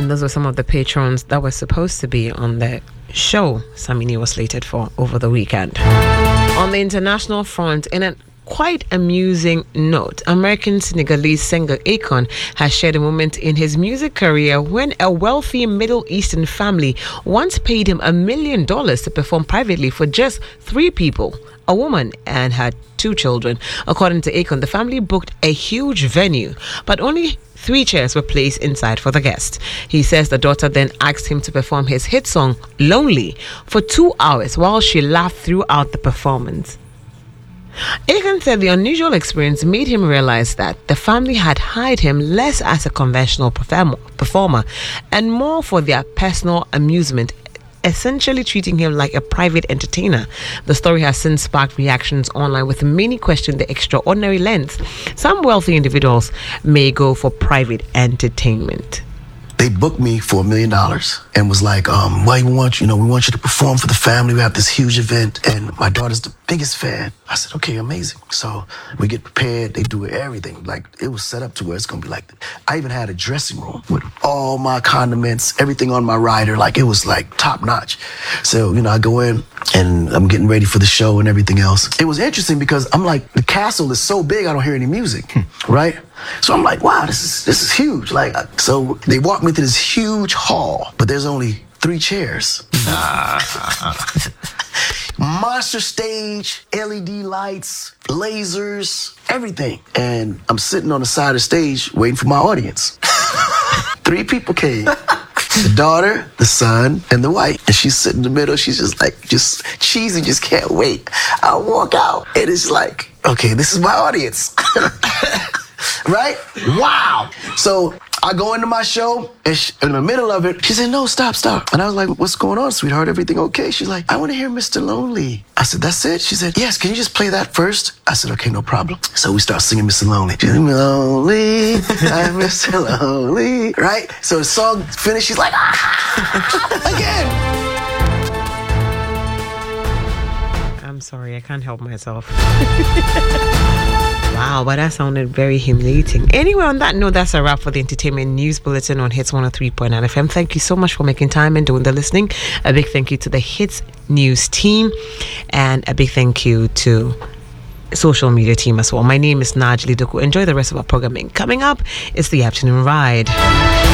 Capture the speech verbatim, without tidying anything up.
And those were some of the patrons that were supposed to be on the show Samini was slated for over the weekend. On the international front, in a quite amusing note, American Senegalese singer Akon has shared a moment in his music career when a wealthy Middle Eastern family once paid him a million dollars to perform privately for just three people, a woman and her two children. According to Akon, the family booked a huge venue, but only three chairs were placed inside for the guest. He says the daughter then asked him to perform his hit song Lonely for two hours while she laughed throughout the performance. Akon said the unusual experience made him realize that the family had hired him less as a conventional performer and more for their personal amusement, essentially treating him like a private entertainer. The story has since sparked reactions online, with many questioning the extraordinary lengths some wealthy individuals may go for private entertainment. They booked me for a million dollars and was like, um, well, we want you, you know, we want you to perform for the family. We have this huge event, and my daughter's the biggest fan. I said, okay, amazing. So we get prepared. They do everything. Like, it was set up to where it's going to be like, I even had a dressing room with all my condiments, everything on my rider. Like, it was like top notch. So, you know, I go in and I'm getting ready for the show and everything else. It was interesting because I'm like, the castle is so big, I don't hear any music, right? So I'm like, wow, this is this is huge. Like, so they walked me to this huge hall, but there's only three chairs. Monster stage, L E D lights, lasers, everything. And I'm sitting on the side of the stage waiting for my audience. Three people came. The daughter, the son, and the wife. And she's sitting in the middle. She's just like, just cheesy, just can't wait. I walk out, and it's like, okay, this is my audience. Right? Wow. So I go into my show, and she, in the middle of it, she said, no, stop, stop. And I was like, what's going on, sweetheart? Everything okay? She's like, I want to hear Mister Lonely. I said, that's it? She said, yes, can you just play that first? I said, okay, no problem. So we start singing Mister Lonely. She's like, Lonely, I'm Mister Lonely. Right? So the song finished, she's like, ah, again. I'm sorry, I can't help myself. Wow, but that sounded very humiliating. Anyway, on that note, that's a wrap for the Entertainment News Bulletin on Hits one oh three point nine F M. Thank you so much for making time and doing the listening. A big thank you to the Hits News team, and a big thank you to social media team as well. My name is Najli Doku. Enjoy the rest of our programming. Coming up is the Afternoon Ride.